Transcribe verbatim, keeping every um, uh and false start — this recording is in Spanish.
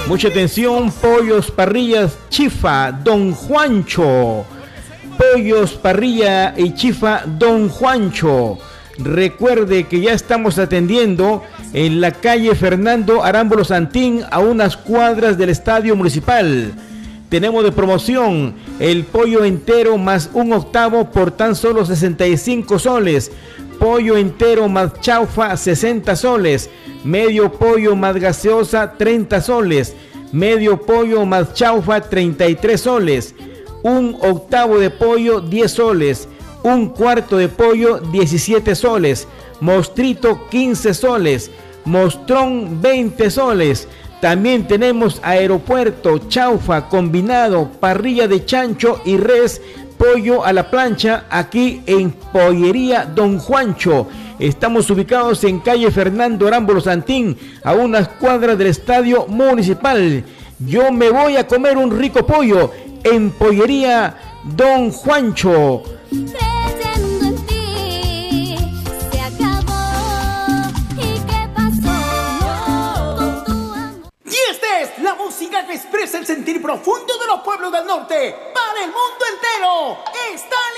Mucha atención, pollos, parrillas, chifa, Don Juancho. Pollos, parrilla y chifa, Don Juancho. Recuerde que ya estamos atendiendo en la calle Fernando Arámbulo Santín, a unas cuadras del Estadio Municipal. Tenemos de promoción el pollo entero más un octavo por tan solo sesenta y cinco soles. Pollo entero más chaufa, sesenta soles. Medio pollo más gaseosa, treinta soles. Medio pollo más chaufa, treinta y tres soles. Un octavo de pollo, diez soles. Un cuarto de pollo, diecisiete soles. Mostrito, quince soles. Mostrón, veinte soles. También tenemos aeropuerto, chaufa, combinado, parrilla de chancho y res, pollo a la plancha, aquí en Pollería Don Juancho. Estamos ubicados en calle Fernando Arámbulo Santín, a unas cuadras del Estadio Municipal. Yo me voy a comer un rico pollo en Pollería Don Juancho. La música que expresa el sentir profundo de los pueblos del norte para el mundo entero. Está